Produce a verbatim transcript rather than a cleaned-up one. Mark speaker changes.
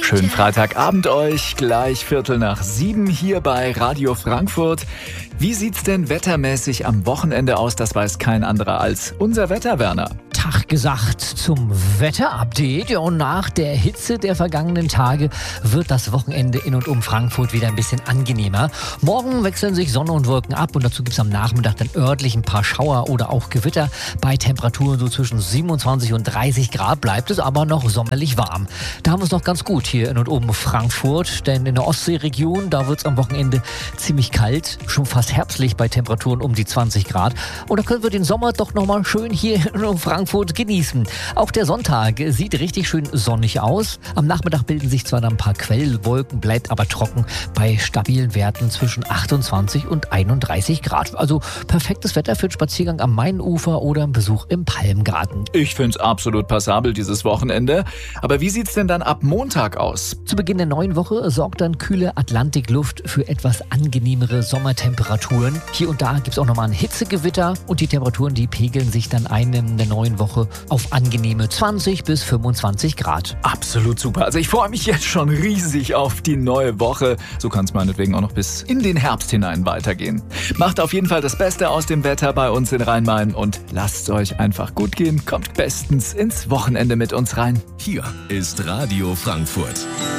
Speaker 1: Schönen Freitagabend euch, gleich Viertel nach sieben hier bei Radio Frankfurt. Wie sieht's denn wettermäßig am Wochenende aus? Das weiß kein anderer als unser Wetterwerner.
Speaker 2: Tag gesagt zum Wetterupdate. Ja, und nach der Hitze der vergangenen Tage wird das Wochenende in und um Frankfurt wieder ein bisschen angenehmer. Morgen wechseln sich Sonne und Wolken ab und dazu gibt es am Nachmittag dann örtlich ein paar Schauer oder auch Gewitter. Bei Temperaturen so zwischen siebenundzwanzig und dreißig Grad bleibt es aber noch sommerlich warm. Da haben wir es noch ganz gut hier in und um Frankfurt, denn in der Ostseeregion, da wird es am Wochenende ziemlich kalt, schon fast herbstlich bei Temperaturen um die zwanzig Grad. Und da können wir den Sommer doch nochmal schön hier in und um Frankfurt genießen. Auch der Sonntag sieht richtig schön sonnig aus. Am Nachmittag bilden sich zwar dann ein paar Quellwolken, bleibt aber trocken bei stabilen Werten zwischen achtundzwanzig und einunddreißig Grad. Also perfektes Wetter für einen Spaziergang am Mainufer oder einen Besuch im Palmgarten.
Speaker 1: Ich find's absolut passabel dieses Wochenende. Aber wie sieht's denn dann ab Montag aus?
Speaker 2: Zu Beginn der neuen Woche sorgt dann kühle Atlantikluft für etwas angenehmere Sommertemperaturen. Hier und da gibt's auch nochmal ein Hitzegewitter und die Temperaturen, die pegeln sich dann ein in der neuen Woche auf angenehme zwanzig bis fünfundzwanzig Grad.
Speaker 1: Absolut super. Also ich freue mich jetzt schon riesig auf die neue Woche. So kann es meinetwegen auch noch bis in den Herbst hinein weitergehen. Macht auf jeden Fall das Beste aus dem Wetter bei uns in Rhein-Main und lasst es euch einfach gut gehen. Kommt bestens ins Wochenende mit uns rein.
Speaker 3: Hier ist Radio Frankfurt.